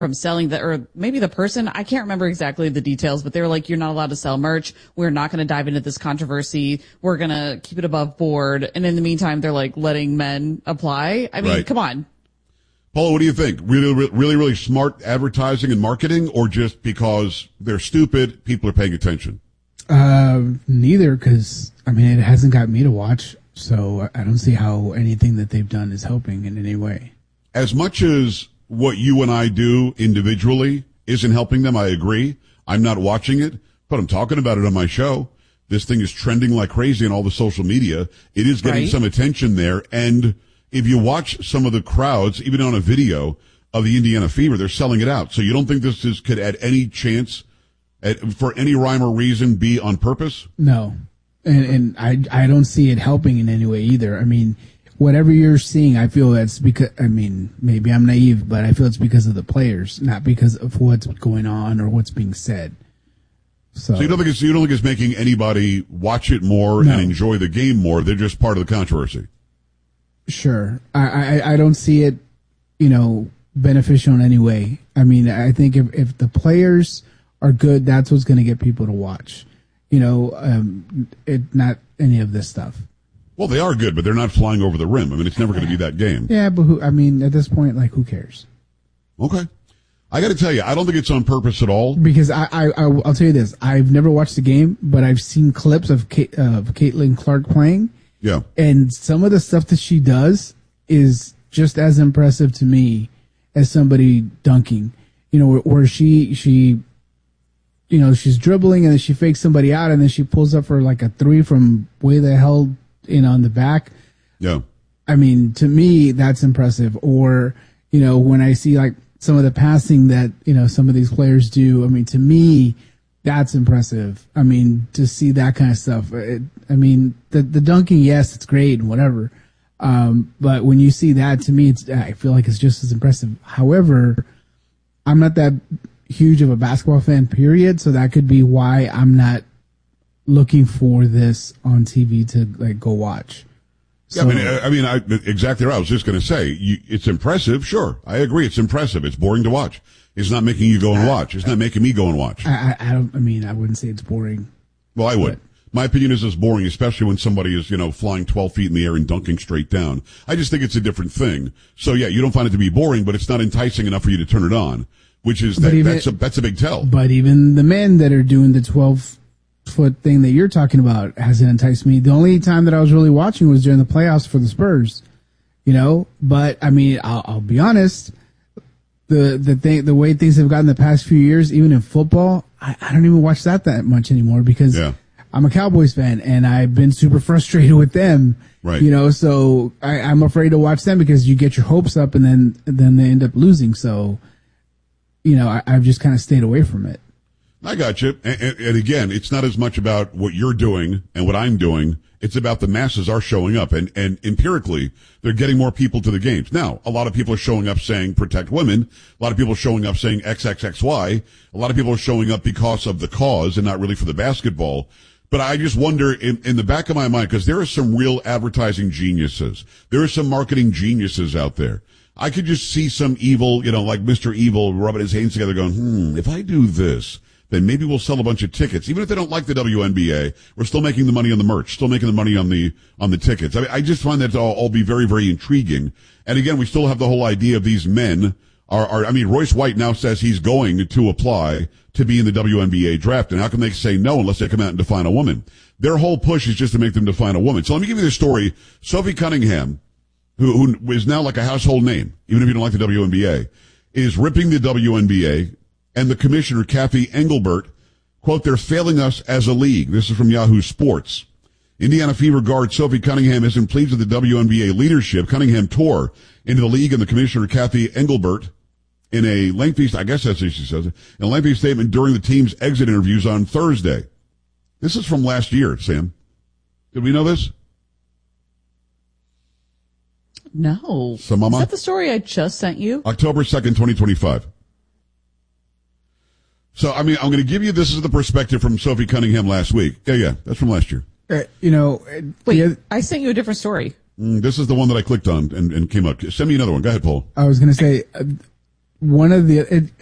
from selling or maybe the person, I can't remember exactly the details, but they were like, you're not allowed to sell merch. We're not going to dive into this controversy. We're going to keep it above board. And in the meantime, they're like letting men apply. I mean, Come on. Paula, what do you think? Really smart advertising and marketing, or just because they're stupid, people are paying attention? Neither, because, I mean, it hasn't got me to watch, so I don't see how anything that they've done is helping in any way. As much as what you and I do individually isn't helping them, I agree. I'm not watching it, but I'm talking about it on my show. This thing is trending like crazy on all the social media. It is getting some attention there. And if you watch some of the crowds, even on a video of the Indiana Fever, they're selling it out. So you don't think this could at any chance, for any rhyme or reason, be on purpose? No. And I don't see it helping in any way either. I mean, whatever you're seeing, I feel that's because, I mean, maybe I'm naive, but I feel it's because of the players, not because of what's going on or what's being said. So you don't think it's making anybody watch it more and enjoy the game more? They're just part of the controversy. Sure. I don't see it, beneficial in any way. I mean, I think if the players are good, that's what's going to get people to watch. Not any of this stuff. Well, they are good, but they're not flying over the rim. I mean, it's never going to be that game. Yeah, but at this point, who cares? Okay. I got to tell you, I don't think it's on purpose at all. Because I'll tell you this. I've never watched the game, but I've seen clips of Caitlin Clark playing. Yeah. And some of the stuff that she does is just as impressive to me as somebody dunking. Where she she's dribbling and then she fakes somebody out and then she pulls up for like a three from way the hell on the back. Yeah. I mean, to me, that's impressive. Or, when I see like some of the passing that, some of these players do, I mean, to me, that's impressive. I mean, to see that kind of stuff. The dunking, yes, it's great and whatever. But when you see that, to me, I feel like it's just as impressive. However, I'm not that huge of a basketball fan, period. So that could be why I'm not looking for this on TV to go watch. So, yeah, exactly right. I was just going to say, it's impressive. Sure. I agree. It's impressive. It's boring to watch. It's not making you go and watch. It's not making me go and watch. I wouldn't say it's boring. Well, I would. My opinion is it's boring, especially when somebody is, flying 12 feet in the air and dunking straight down. I just think it's a different thing. So yeah, you don't find it to be boring, but it's not enticing enough for you to turn it on, which is, that's a big tell. But even the men that are doing the 12-foot thing that you're talking about hasn't enticed me. The only time that I was really watching was during the playoffs for the Spurs, but I mean, I'll be honest. The way things have gotten the past few years, even in football, I don't even watch that much anymore because I'm a Cowboys fan and I've been super frustrated with them. Right. So I'm afraid to watch them because you get your hopes up and then they end up losing. So, I've just kind of stayed away from it. I got you. And again, it's not as much about what you're doing and what I'm doing. It's about the masses are showing up and empirically they're getting more people to the games. Now, a lot of people are showing up saying protect women. A lot of people are showing up saying XXXY. A lot of people are showing up because of the cause and not really for the basketball. But I just wonder in the back of my mind, because there are some real advertising geniuses. There are some marketing geniuses out there. I could just see some evil, like Mr. Evil rubbing his hands together going, if I do this, then maybe we'll sell a bunch of tickets. Even if they don't like the WNBA, we're still making the money on the merch, still making the money on the tickets. I just find that to all be very, very intriguing. And again, we still have the whole idea of these men Royce White now says he's going to apply to be in the WNBA draft. And how can they say no unless they come out and define a woman? Their whole push is just to make them define a woman. So let me give you this story. Sophie Cunningham, who is now like a household name, even if you don't like the WNBA, is ripping the WNBA. And the commissioner, Kathy Engelbert, quote, they're failing us as a league. This is from Yahoo Sports. Indiana Fever guard Sophie Cunningham isn't pleased with the WNBA leadership. Cunningham tore into the league and the commissioner, Kathy Engelbert, in a lengthy, I guess that's what she says, in a lengthy statement during the team's exit interviews on Thursday. This is from last year, Sam. Did we know this? No. So, Mama? Is that the story I just sent you? October 2nd, 2025. So, I'm going to give you, this is the perspective from Sophie Cunningham last week. Yeah, that's from last year. Wait, I sent you a different story. This is the one that I clicked on and came up. Send me another one. Go ahead, Paul. I was going to say, one of the